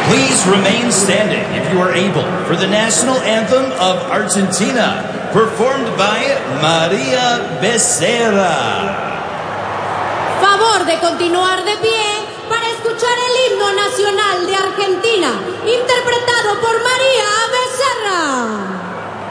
Please remain standing if you are able for the national anthem of Argentina, performed by María Becerra. Favor de continuar de pie para escuchar el himno nacional.